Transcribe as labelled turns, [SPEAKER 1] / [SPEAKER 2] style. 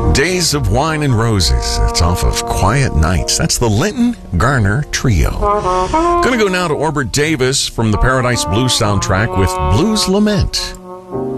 [SPEAKER 1] Days of Wine and Roses. It's off of Quiet Nights. That's the Linton Garner Trio. Gonna go now to Orbert Davis from the Paradise Blues soundtrack with Blues Lament.